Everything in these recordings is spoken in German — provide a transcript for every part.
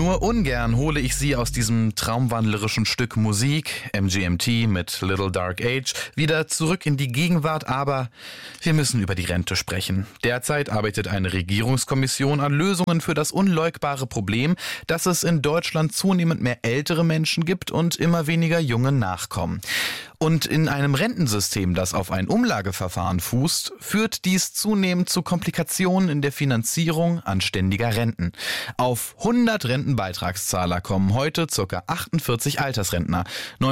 Nur ungern hole ich Sie aus diesem traumwandlerischen Stück Musik, MGMT mit Little Dark Age, wieder zurück in die Gegenwart, aber wir müssen über die Rente sprechen. Derzeit arbeitet eine Regierungskommission an Lösungen für das unleugbare Problem, dass es in Deutschland zunehmend mehr ältere Menschen gibt und immer weniger junge Nachkommen. Und in einem Rentensystem, das auf ein Umlageverfahren fußt, führt dies zunehmend zu Komplikationen in der Finanzierung anständiger Renten. Auf 100 Rentenbeitragszahler kommen heute ca. 48 Altersrentner.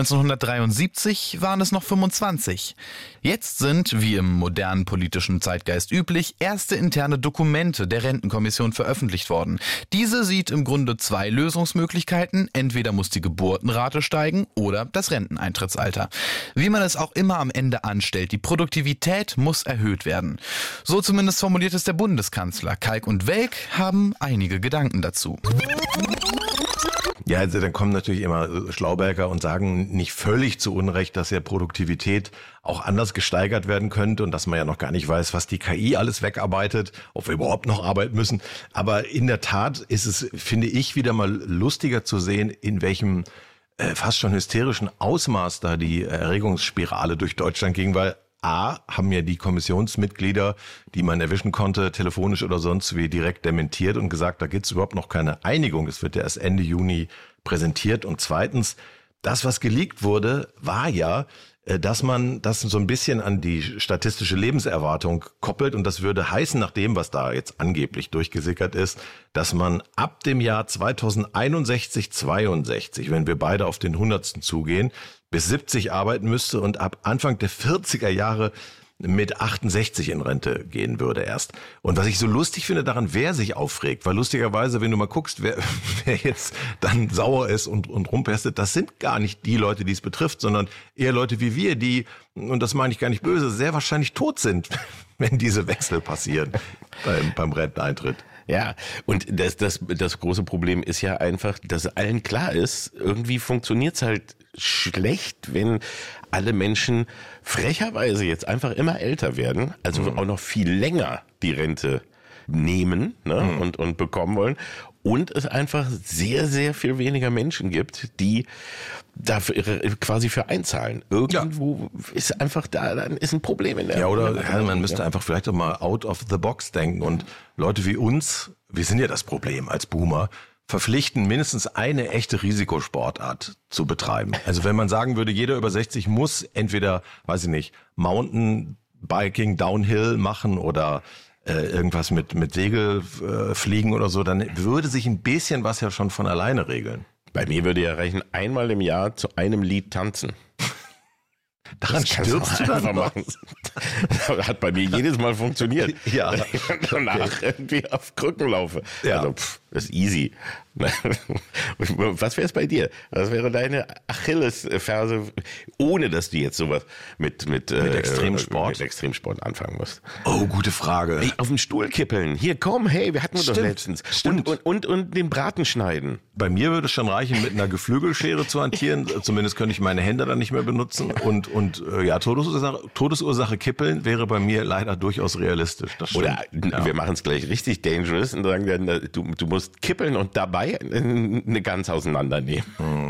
1973 waren es noch 25. Jetzt sind, wie im modernen politischen Zeitgeist üblich, erste interne Dokumente der Rentenkommission veröffentlicht worden. Diese sieht im Grunde zwei Lösungsmöglichkeiten. Entweder muss die Geburtenrate steigen oder das Renteneintrittsalter. Wie man es auch immer am Ende anstellt, die Produktivität muss erhöht werden. So zumindest formuliert es der Bundeskanzler. Kalk und Welk haben einige Gedanken dazu. Ja, also dann kommen natürlich immer Schlauberger und sagen nicht völlig zu Unrecht, dass ja Produktivität auch anders gesteigert werden könnte und dass man ja noch gar nicht weiß, was die KI alles wegarbeitet, ob wir überhaupt noch arbeiten müssen. Aber in der Tat ist es, finde ich, wieder mal lustiger zu sehen, in welchem fast schon hysterischen Ausmaß da die Erregungsspirale durch Deutschland ging, weil haben ja die Kommissionsmitglieder, die man erwischen konnte, telefonisch oder sonst wie, direkt dementiert und gesagt, da gibt es überhaupt noch keine Einigung. Es wird ja erst Ende Juni präsentiert. Und zweitens, das, was geleakt wurde, war ja, dass man das so ein bisschen an die statistische Lebenserwartung koppelt. Und das würde heißen, nach dem, was da jetzt angeblich durchgesickert ist, dass man ab dem Jahr 2061, 62, wenn wir beide auf den 100. zugehen, bis 70 arbeiten müsste und ab Anfang der 40er Jahre mit 68 in Rente gehen würde erst. Und was ich so lustig finde daran, wer sich aufregt, weil lustigerweise, wenn du mal guckst, wer jetzt dann sauer ist und rumpestet, das sind gar nicht die Leute, die es betrifft, sondern eher Leute wie wir, die, und das meine ich gar nicht böse, sehr wahrscheinlich tot sind, wenn diese Wechsel passieren beim Renteneintritt. Ja, und das große Problem ist ja einfach, dass allen klar ist, irgendwie funktioniert's halt schlecht, wenn alle Menschen frecherweise jetzt einfach immer älter werden, also auch noch viel länger die Rente nehmen, ne, und bekommen wollen. Und es einfach sehr, sehr viel weniger Menschen gibt, die dafür quasi für einzahlen. Irgendwo ist einfach dann ist ein Problem in der. Ja, oder man müsste einfach vielleicht auch mal out of the box denken und Leute wie uns, wir sind ja das Problem als Boomer, verpflichten, mindestens eine echte Risikosportart zu betreiben. Also wenn man sagen würde, jeder über 60 muss entweder, weiß ich nicht, Mountainbiking, Downhill machen oder irgendwas mit Segelfliegen oder so, dann würde sich ein bisschen was ja schon von alleine regeln. Bei mir würde ja reichen, einmal im Jahr zu einem Lied tanzen. Daran stirbst du dann noch? Das hat bei mir jedes Mal funktioniert. Ja. Danach irgendwie auf Krücken laufe. Ja. Also, das ist easy. Was wäre es bei dir? Was wäre deine Achillesferse, ohne dass du jetzt sowas mit Extremsport anfangen musst? Oh, gute Frage. Hey, auf dem Stuhl kippeln. Hier, komm, hey, wir hatten wir doch letztens. Stimmt. Und den Braten schneiden. Bei mir würde es schon reichen, mit einer Geflügelschere zu hantieren. Zumindest könnte ich meine Hände dann nicht mehr benutzen. Und Todesursache kippeln wäre bei mir leider durchaus realistisch. Das stimmt. Oder wir machen es gleich richtig dangerous und sagen dann, du musst kippeln und dabei eine Gans auseinandernehmen.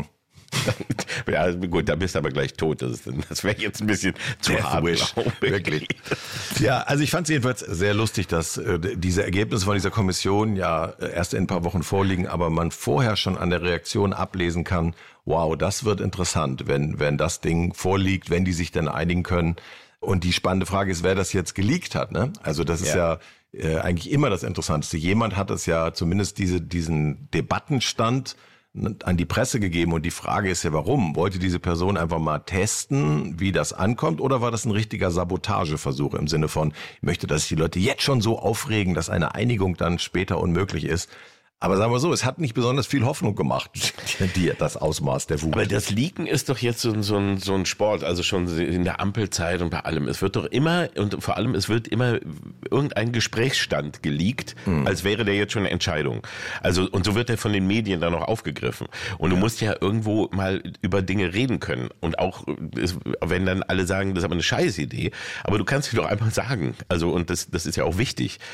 Ja, gut, da bist du aber gleich tot. Das wäre jetzt ein bisschen zu hart. Wirklich. Ja, also ich fand es jedenfalls sehr lustig, dass diese Ergebnisse von dieser Kommission ja erst in ein paar Wochen vorliegen, aber man vorher schon an der Reaktion ablesen kann, wow, das wird interessant, wenn das Ding vorliegt, wenn die sich dann einigen können. Und die spannende Frage ist, wer das jetzt geleakt hat, ne? Also das ist ja eigentlich immer das Interessanteste. Jemand hat es ja zumindest diesen Debattenstand an die Presse gegeben und die Frage ist ja, warum? Wollte diese Person einfach mal testen, wie das ankommt, oder war das ein richtiger Sabotageversuch im Sinne von, ich möchte, dass sich die Leute jetzt schon so aufregen, dass eine Einigung dann später unmöglich ist? Aber sagen wir so, es hat nicht besonders viel Hoffnung gemacht, dir das Ausmaß der Wut. Aber das Leaken ist doch jetzt so ein Sport, also schon in der Ampelzeit und bei allem. Es wird doch immer, und vor allem es wird immer irgendein Gesprächsstand geleakt, als wäre der jetzt schon eine Entscheidung. Also, und so wird der von den Medien dann auch aufgegriffen. Und du musst ja irgendwo mal über Dinge reden können. Und auch, wenn dann alle sagen, das ist aber eine Scheißidee, aber du kannst sie doch einfach sagen. Also, und das ist ja auch wichtig.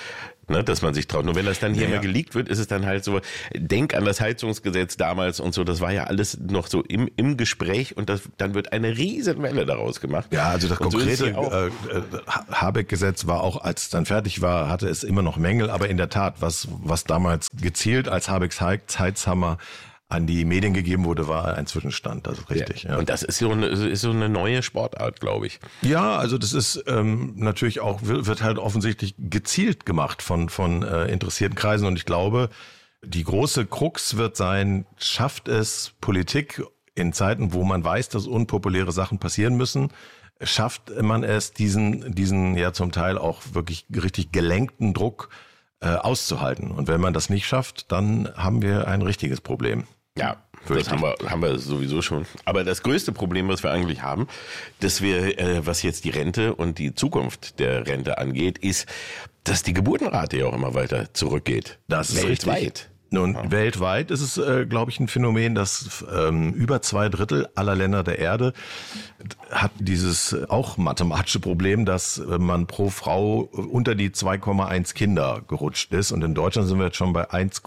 ne, dass man sich traut. Nur wenn das dann hier immer geleakt wird, ist es dann halt so, denk an das Heizungsgesetz damals und so, das war ja alles noch so im Gespräch und dann wird eine Riesenwelle daraus gemacht. Ja, also das und konkrete Habeck-Gesetz war auch, als es dann fertig war, hatte es immer noch Mängel, aber in der Tat, was damals gezielt als Habecks Heizhammer an die Medien gegeben wurde, war ein Zwischenstand, das ist richtig. Ja. Und das ist so eine neue Sportart, glaube ich. Ja, also das ist natürlich auch, wird halt offensichtlich gezielt gemacht von interessierten Kreisen und ich glaube, die große Krux wird sein, schafft es Politik in Zeiten, wo man weiß, dass unpopuläre Sachen passieren müssen, schafft man es, diesen ja zum Teil auch wirklich richtig gelenkten Druck auszuhalten. Und wenn man das nicht schafft, dann haben wir ein richtiges Problem. Ja, das haben wir sowieso schon. Aber das größte Problem, was wir eigentlich haben, dass wir, was jetzt die Rente und die Zukunft der Rente angeht, ist, dass die Geburtenrate ja auch immer weiter zurückgeht. Das ist weltweit. Richtig. Nun, weltweit ist es, glaube ich, ein Phänomen, dass über 2/3 aller Länder der Erde hat dieses auch mathematische Problem, dass man pro Frau unter die 2,1 Kinder gerutscht ist. Und in Deutschland sind wir jetzt schon bei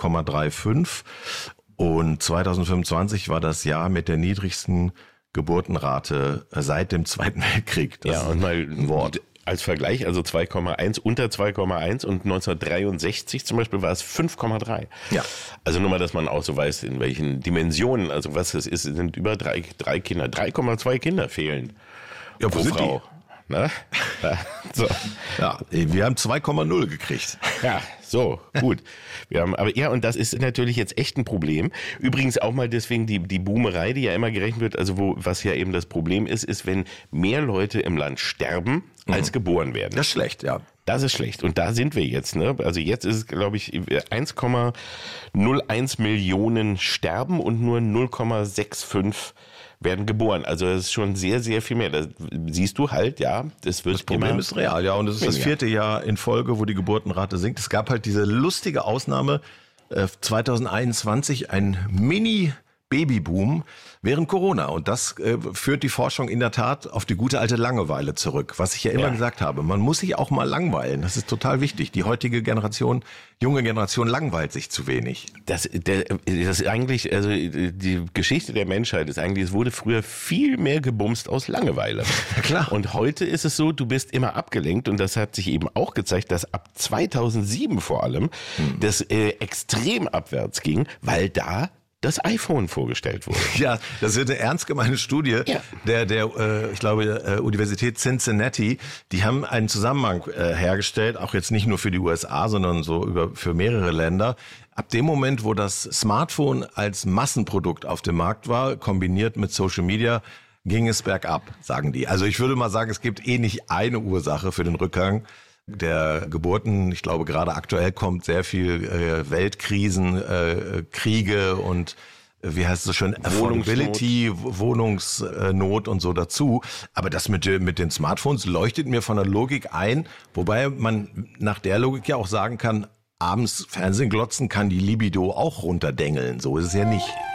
1,35. Und 2025 war das Jahr mit der niedrigsten Geburtenrate seit dem Zweiten Weltkrieg. Das ja, und mal ein Wort. Als Vergleich, also 2,1, unter 2,1 und 1963 zum Beispiel war es 5,3. Ja. Also nur mal, dass man auch so weiß, in welchen Dimensionen, also was es ist, sind über drei Kinder, 3,2 Kinder fehlen Ja, pro Frau. Ne? Ja, so. Ja, wir haben 2,0 gekriegt. Ja, so, gut. Und das ist natürlich jetzt echt ein Problem. Übrigens auch mal deswegen die Boomerei, die ja immer gerechnet wird, also was ja eben das Problem ist, wenn mehr Leute im Land sterben, als geboren werden. Das ist schlecht, ja. Das ist schlecht. Und da sind wir jetzt, ne? Also jetzt ist es, glaube ich, 1,01 Millionen sterben und nur 0,65 werden geboren. Also das ist schon sehr, sehr viel mehr. Da siehst du halt, ja, das Problem ist real, ja. Und es ist das 4. Jahr in Folge, wo die Geburtenrate sinkt. Es gab halt diese lustige Ausnahme 2021, ein Mini-Babyboom während Corona. Und das führt die Forschung in der Tat auf die gute alte Langeweile zurück. Was ich ja immer gesagt habe, man muss sich auch mal langweilen. Das ist total wichtig. Die heutige Generation, junge Generation langweilt sich zu wenig. Das ist eigentlich, also die Geschichte der Menschheit ist eigentlich, es wurde früher viel mehr gebumst aus Langeweile. Klar. Und heute ist es so, du bist immer abgelenkt und das hat sich eben auch gezeigt, dass ab 2007 vor allem das extrem abwärts ging, weil da das iPhone vorgestellt wurde. Ja, das wird eine ernst gemeine Studie ich glaube, Universität Cincinnati. Die haben einen Zusammenhang hergestellt, auch jetzt nicht nur für die USA, sondern für mehrere Länder. Ab dem Moment, wo das Smartphone als Massenprodukt auf dem Markt war, kombiniert mit Social Media, ging es bergab, sagen die. Also ich würde mal sagen, es gibt nicht eine Ursache für den Rückgang der Geburten. Ich glaube, gerade aktuell kommt sehr viel Weltkrisen, Kriege und wie heißt es schon, Affordability, Wohnungsnot und so dazu. Aber das mit den Smartphones leuchtet mir von der Logik ein, wobei man nach der Logik ja auch sagen kann, abends Fernsehen glotzen kann die Libido auch runterdengeln. So ist es ja nicht.